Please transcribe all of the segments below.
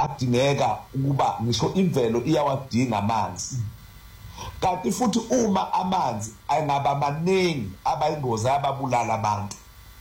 akudingeka ukuba ngisho imvelo iyawadinga amanzi. Kanti futhi uma amanzi ayingaba maningi abayingozi ababulala abantu.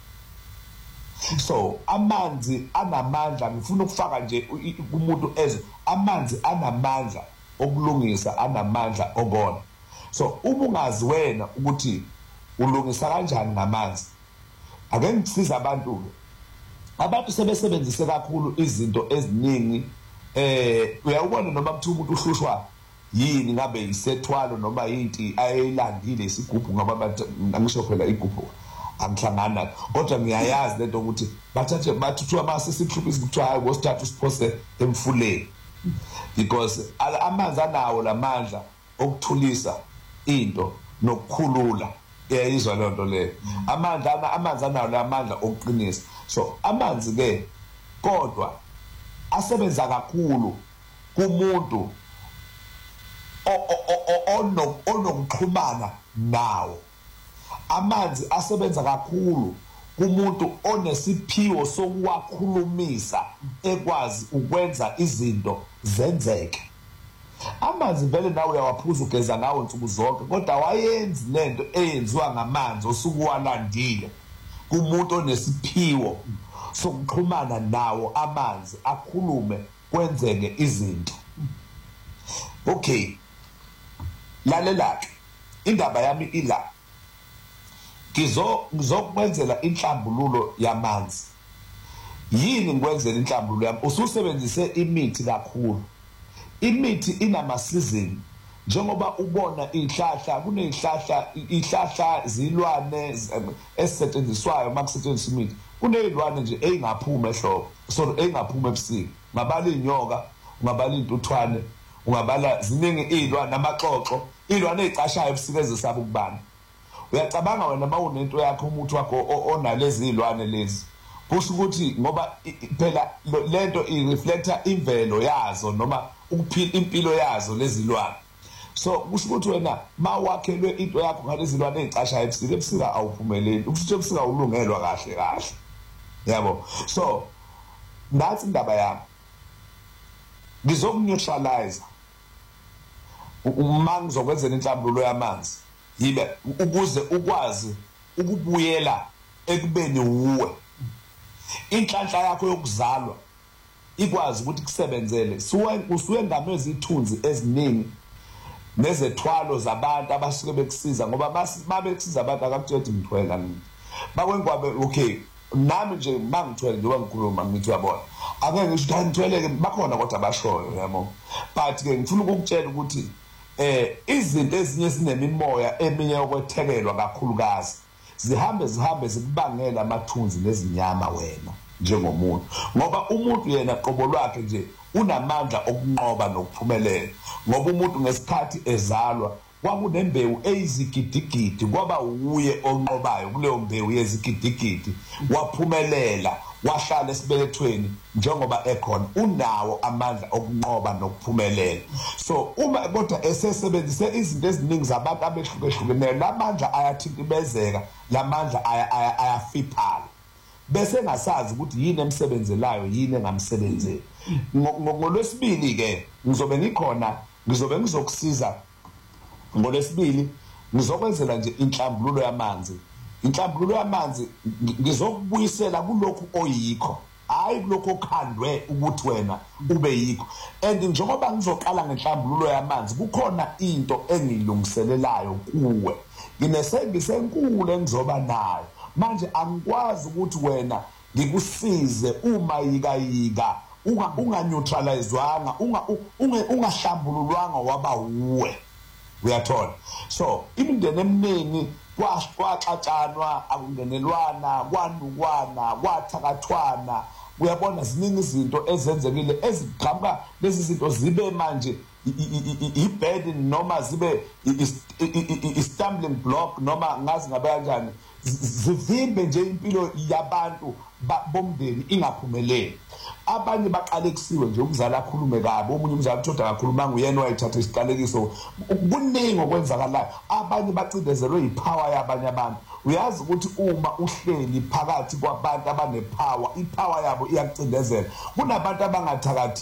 So amanzi anamandla, ngifuna ukufaka nje umuntu ezwe amanzi anamandla okulungisa, anamandla okona. So uma ungazi wena ukuthi ulungisa kanjani ngamanzi, ake ngisiza abantu sebesebenzise kakhulu izinto eziningi. Uyawubona noma kuthi umuntu uhlushwa yini, ngabe isethwalo noma yinti ayilandile isigubhu, ngoba angisho phela igubhu angihlangana, kodwa ngiyayazi lento ukuthi bathuthuka amasisihluphi kuthiwa hayi ngosithathu siphose emfuleni, because amanzi anawo lamandla okuthulisa into nokukhulula. Iyayizwa le nto leyo. Amanzi anawo lamandla okuqinisa. So amanzi ke kodwa asebenza kakhulu kumuntu onokuxhumana nawo. Amanzi asebenza kakhulu kumuntu onesiphiwo sokuwakhulumisa, ekwazi ukwenza izinto zenzeke. Amanzi vele nawe uyawaphuza ugeza ngawo insuku zonke, kodwa wayenzi lento eyenziwa ngamanzi osuku walandile kumuntu onesiphiwo sokuxhumana nawo amanzi, akhulume kwenzeke izinto. Okay, lalela-ke indaba yami ila, ngizokwenzela inhlambululo yamanzi. Yini ngikwenzela inhlambululo yami? Ususebenzise imithi kakhulu. Imithi inamasizini, njengoba ubona ihlahla, ihlahla zilwane ezisetshenziswayo makusetshenziswa imithi. Kunezilwane nje eingaphuma ehlobo, eingaphuma ebusika. Ungabala inyoka, ungabala intuthwane, ungabala ziningi izilwane namaxoxo, izilwane ezicashayo ebusika ezisaba ukubana. Uyacabanga wena mawunento yakho, umuthi wakho onalezi izilwane lezi, kusho ukuthi ngoba phela lento ireflecta imvelo yazo noma ukuphila impilo yazo lezi zilwane. So kusho ukuthi wena mawakhelwe into yakho ngalezi zilwane ezicashayo ebusika awuphumeleli, ukuthi ebusika ulungelwa kahle. Yabo. So that's indaba yami. Ngizokuneutralize uma ngizokwenzela inhlambululo yamanzi, yibe ukuze ukwazi ukubuyela ekubeni uwe. Inhlanhla yakho yokuzalwa ikwazi ukuthi kusebenzele. Usuke ngamezi ithunzi eziningi nezethwalo zabantu abasuke bekusiza, ngoba babekusiza abantu akakutshela ngithwela mina. Bakwenkwabe okay, nami nje mangithwele njengoba ngikhuluma ngithi uyabona, angeke ngisho ukuthi ngithweleke, bakhona kodwa abashoyo, yabo. But ke ngifuna ukukutshela ukuthi izinto ezinye sinemimoya eminye yokwethekelwa kakhulukazi, zihambe zikubangela amathunzi nezinyama wena njengomuntu, ngoba umuntu yena qobo lwakhe nje unamandla okunqoba nokuphumelela. Ngoba umuntu ngesikhathi ezalwa kwakunembewu eyizigidigidi, kwaba uye onqobayo kuleyo mbewu yezigidigidi, waphumelela, wahlala esibelethweni njengoba ekhona, unawo amandla okunqoba nokuphumelela. So uma kodwa esesebenzise izinto eziningi zabantu abehlukehlukeneyo, lamandla ayathintibezeka, lamandla ayafiphala, bese ngasazi ukuthi yini emsebenzelayo, yini engamsebenzeli. Ngolwesibili ke ngizobe ngikhona, ngizokusiza. Ngolwesibili ngizokwenzela nje inhlambululo yamanzi. Inhlambululo yamanzi ngizokubuyisela kulokhu oyikho, hayi kulokho okhandwe ukuthi wena ube yikho. And njengoba ngizoqala ngenhlambululo yamanzi, kukhona into engilungiselelayo kuwe. Nginesevisi enkulu engizoba nayo. Manje angikwazi ukuthi wena ngikusize uma yika unganeutralizwanga, ungahlambululwanga waba uwe. Uyathola. So imindeni eminingi kwaxatshanwa, akungenelwana, kwanukwana, kwathakathwana. Uyabona ziningi izinto ezenzekile eziqhamuka, lezi zinto zibe manje i-burden noma zibe i-stumbling block noma ngazi ngabe kanjani, zivimbe nje impilo yabantu bomndeni ingaphumeleli. Abanye baqalekiwe nje ukuzala akhulume kabi, omunye umzali uthoda kakhuluma nguyena wayithatha isiqalekiso. Kuningi okwenzakalayo. Abanye bacindezelwe yipower yabanye abantu. Uyazi ukuthi uma uhleli phakathi kwabantu abanepower, ipower yabo iyakucindezela. Kunabantu abangathakathi